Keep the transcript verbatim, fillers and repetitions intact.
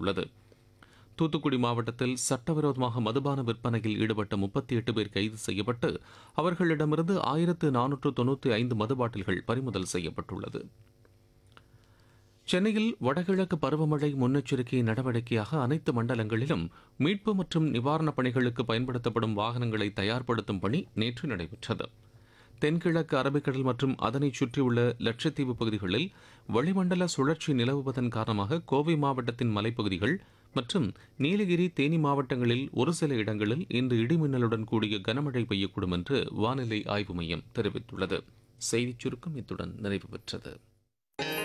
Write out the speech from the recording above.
தெரிவித்துள்ளது. தூத்துக்குடி மாவட்டத்தில் சட்டவிரோதமாக மதுபான விற்பனையில் ஈடுபட்ட முப்பத்தி எட்டு பேர் கைது செய்யப்பட்டு அவர்களிடமிருந்து ஆயிரத்து நானூற்று தொன்னூற்றி ஐந்து மது பாட்டில்கள் பறிமுதல் செய்யப்பட்டுள்ளது. சென்னையில் வடகிழக்கு பருவமழை முன்னெச்சரிக்கை நடவடிக்கையாக அனைத்து மண்டலங்களிலும் மீட்பு மற்றும் நிவாரணப் பணிகளுக்கு பயன்படுத்தப்படும் வாகனங்களை தயார்படுத்தும் பணி நேற்று நடைபெற்றது. தென்கிழக்கு அரபிக்கடல் மற்றும் அதனைச் சுற்றியுள்ள லட்சத்தீவு பகுதிகளில் வளிமண்டல சுழற்சி நிலவுவதன் காரணமாக கோவை மாவட்டத்தின் மலைப்பகுதிகள் மற்றும் நீலகிரி, தேனி மாவட்டங்களில் ஒரு சில இடங்களில் இன்று இடிமின்னலுடன் கூடிய கனமழை பெய்யக்கூடும் என்று வானிலை ஆய்வு மையம் தெரிவித்துள்ளது. செய்திச் சுருக்கம் இத்துடன் நிறைவு பெற்றது.